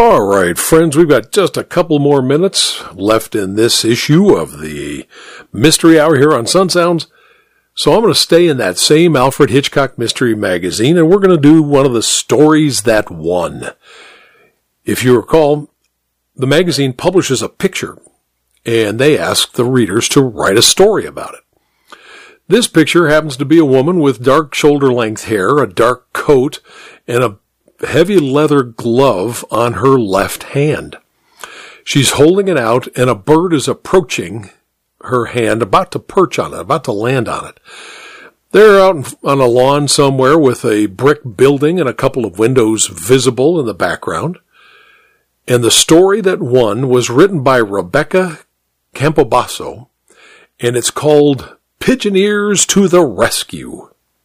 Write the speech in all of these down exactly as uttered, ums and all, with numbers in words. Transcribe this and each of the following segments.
All right, friends, we've got just a couple more minutes left in this issue of the Mystery Hour here on Sun Sounds. So I'm going to stay in that same Alfred Hitchcock Mystery Magazine, and we're going to do one of the stories that won. If you recall, the magazine publishes a picture, and they ask the readers to write a story about it. This picture happens to be a woman with dark shoulder-length hair, a dark coat, and a heavy leather glove on her left hand. She's holding it out, and a bird is approaching her hand, about to perch on it, about to land on it. They're out on a lawn somewhere with a brick building and a couple of windows visible in the background. And the story that won was written by Rebecca Campobasso, and it's called Pigeon Ears to the Rescue.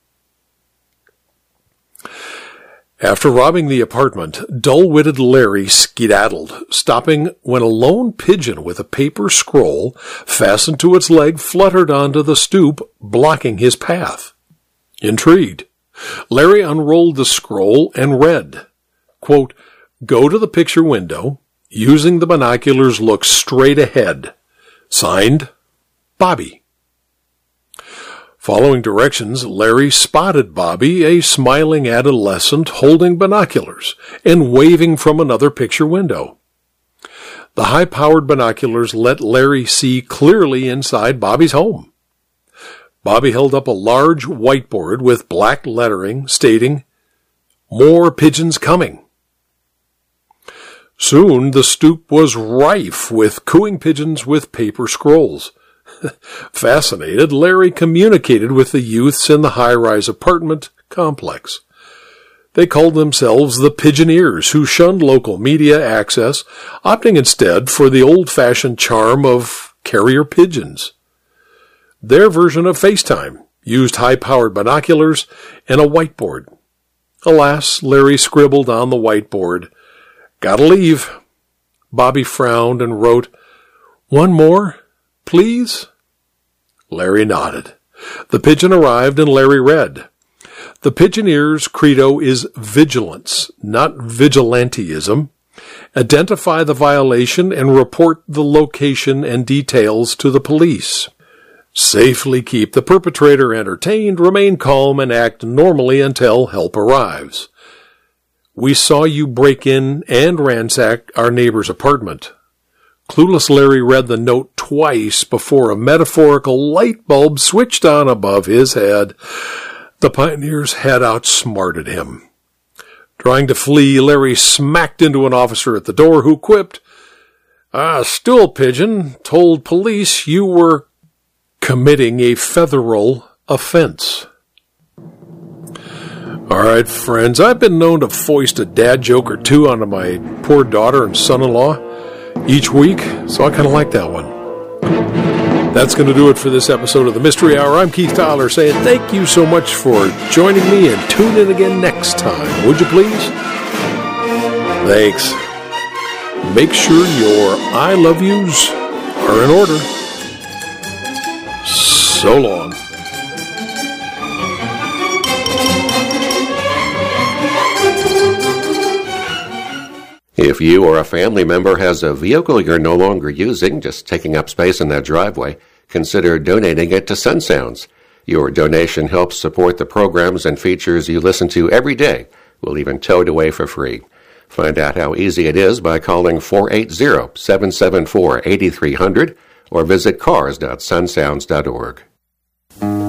After robbing the apartment, dull-witted Larry skedaddled, stopping when a lone pigeon with a paper scroll fastened to its leg fluttered onto the stoop, blocking his path. Intrigued, Larry unrolled the scroll and read, quote, "Go to the picture window. Using the binoculars, look straight ahead. Signed, Bobby." Following directions, Larry spotted Bobby, a smiling adolescent holding binoculars and waving from another picture window. The high-powered binoculars let Larry see clearly inside Bobby's home. Bobby held up a large whiteboard with black lettering stating, "More pigeons coming." Soon the stoop was rife with cooing pigeons with paper scrolls. Fascinated, Larry communicated with the youths in the high-rise apartment complex. They called themselves the Pigeoneers, who shunned local media access, opting instead for the old-fashioned charm of carrier pigeons. Their version of FaceTime used high-powered binoculars and a whiteboard. Alas, Larry scribbled on the whiteboard, "Gotta leave." Bobby frowned and wrote, "One more, please?" Larry nodded. The pigeon arrived and Larry read, "The Pigeoneers' credo is vigilance, not vigilantism. Identify the violation and report the location and details to the police. Safely keep the perpetrator entertained, remain calm, and act normally until help arrives. We saw you break in and ransack our neighbor's apartment." Clueless Larry read the note twice before a metaphorical light bulb switched on above his head. The pioneers had outsmarted him. Trying to flee, Larry smacked into an officer at the door who quipped, "A stool pigeon told police you were committing a federal offense." All right, friends, I've been known to foist a dad joke or two onto my poor daughter and son-in-law each week, so I kind of like that one. That's going to do it for this episode of the Mystery Hour. I'm Keith Tyler saying thank you so much for joining me, and tune in again next time, would you please? Thanks. Make sure your I love yous are in order. So long. If you or a family member has a vehicle you're no longer using, just taking up space in that driveway, consider donating it to Sun Sounds. Your donation helps support the programs and features you listen to every day. We'll even tow it away for free. Find out how easy it is by calling four eight zero, seven seven four, eight three zero zero or visit cars dot sun sounds dot org.